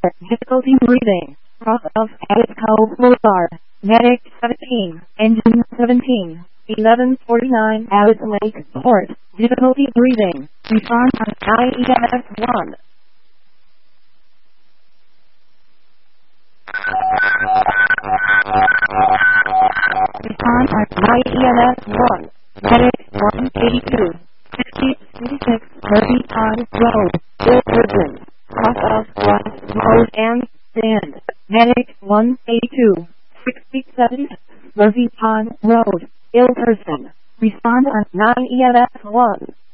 Difficulty breathing. Cross of Addis Cove Boulevard. Medic 17. Engine 17. 1149 Addis Lake Port. Difficulty breathing. Respond on IEMS 1. Respond on IEMS 1. Medic 182. 6066 Murphy Pond Road. Bill Person. Cross of West Road and Stand. Medic 182. 67 Murphy Pond Road. Ill person. Respond on 9 EMS 1.